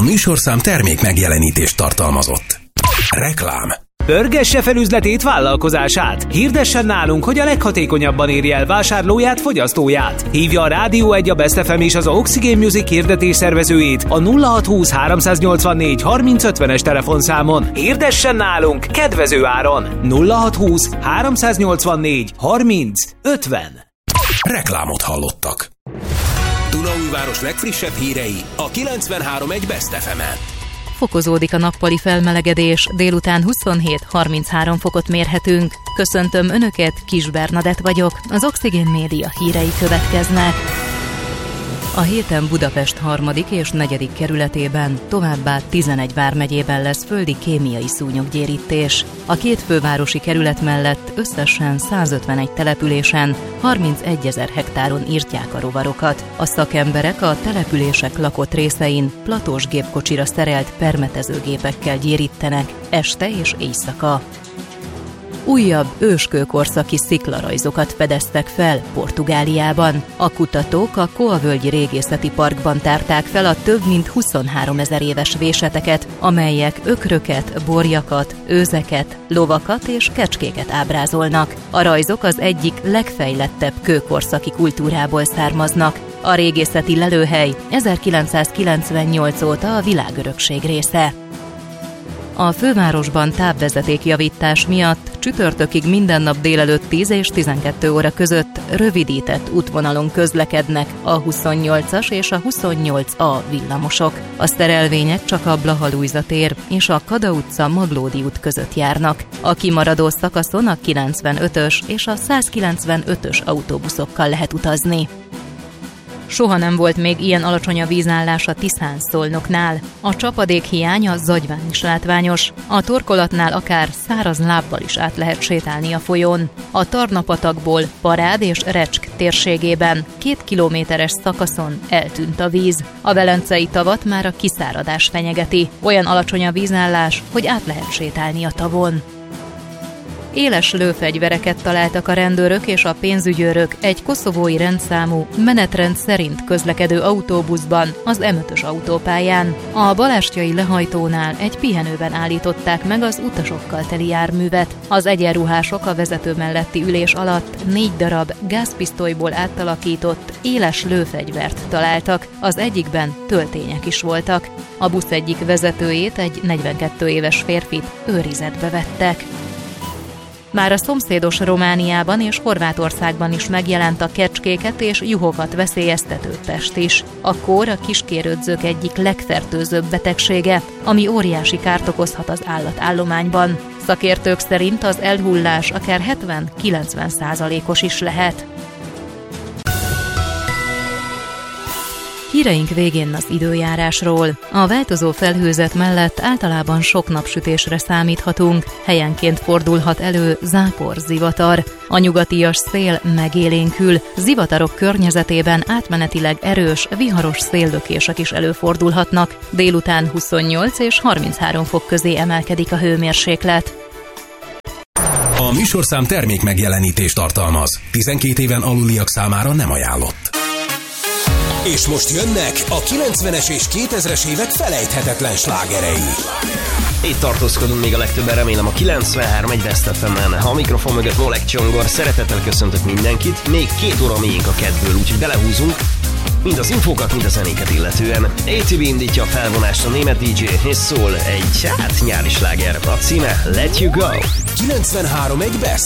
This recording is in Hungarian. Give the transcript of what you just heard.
műsorszám termék megjelenítést tartalmazott. Reklám. Pörgesse fel üzletét, vállalkozását. Hirdessen nálunk, hogy a leghatékonyabban érje el vásárlóját, fogyasztóját. Hívja a Rádió 1, a Best FM és az Oxygen Music hirdetés szervezőjét a 0620 384 3050-es telefonszámon. Hirdessen nálunk kedvező áron. 0620 384 3050. Reklámot hallottak. Dunaújváros legfrissebb hírei a 93.1 Best FM-en. Fokozódik a nappali felmelegedés, délután 27-33 fokot mérhetünk. Köszöntöm Önöket, Kis Bernadett vagyok, az Oxygen Média hírei következnek. A héten Budapest 3. és 4. kerületében, továbbá 11 vármegyében lesz földi kémiai szúnyoggyérítés. A két fővárosi kerület mellett összesen 151 településen, 31 000 hektáron írtják a rovarokat. A szakemberek a települések lakott részein platós gépkocsira szerelt permetezőgépekkel gyérítenek este és éjszaka. Újabb őskőkorszaki sziklarajzokat fedeztek fel Portugáliában. A kutatók a Coa-völgyi régészeti parkban tárták fel a több mint 23 000 éves véseteket, amelyek ökröket, borjakat, őzeket, lovakat és kecskéket ábrázolnak. A rajzok az egyik legfejlettebb kőkorszaki kultúrából származnak. A régészeti lelőhely 1998 óta a világörökség része. A fővárosban távvezetékjavítás miatt csütörtökig minden nap délelőtt 10 és 12 óra között rövidített útvonalon közlekednek a 28-as és a 28A villamosok. A szerelvények csak a Blaha-Lujza tér és a Kada utca Maglódi út között járnak. A kimaradó szakaszon a 95-ös és a 195-ös autóbuszokkal lehet utazni. Soha nem volt még ilyen alacsony a vízállás a Tiszán-Szolnoknál. A csapadék hiánya Zagyván is látványos. A torkolatnál akár száraz lábbal is át lehet sétálni a folyón. A Tarna-patakból Parád és Recsk térségében 2 kilométeres szakaszon eltűnt a víz. A Velencei tavat már a kiszáradás fenyegeti. Olyan alacsony a vízállás, hogy át lehet sétálni a tavon. Éles lőfegyvereket találtak a rendőrök és a pénzügyőrök egy koszovói rendszámú, menetrend szerint közlekedő autóbuszban, az M5-ös autópályán. A balástjai lehajtónál egy pihenőben állították meg az utasokkal teli járművet. Az egyenruhások a vezető melletti ülés alatt 4 darab gázpisztolyból átalakított, éles lőfegyvert találtak, az egyikben töltények is voltak. A busz egyik vezetőjét, egy 42 éves férfit őrizetbe vettek. Már a szomszédos Romániában és Horvátországban is megjelent a kecskéket és juhokat veszélyeztető pest is. A kór a kiskérődzők egyik legfertőzőbb betegsége, ami óriási kárt okozhat az állatállományban. Szakértők szerint az elhullás akár 70-90%-os is lehet. Híreink végén az időjárásról. A változó felhőzet mellett általában sok napsütésre számíthatunk, helyenként fordulhat elő zápor, zivatar. A nyugatias szél megélénkül, zivatarok környezetében átmenetileg erős, viharos széllökések is előfordulhatnak. Délután 28 és 33 fok közé emelkedik a hőmérséklet. A műsorszám termék megjelenítést tartalmaz. 12 éven aluliak számára nem ajánlott. És most jönnek a 90-es és 2000-es évek felejthetetlen slágerei. Itt tartózkodunk még a legtöbben, remélem a 93.1 Best FM-en. A mikrofon mögött Molek Csongor, szeretettel köszöntök mindenkit. Még 2 óra miénk a kedvből, úgyhogy belehúzunk. Mind az infókat, mind a zenéket illetően. ATV indítja a felvonást, a német DJ, és szól egy nyári sláger. A címe Let You Go. 93.1 Best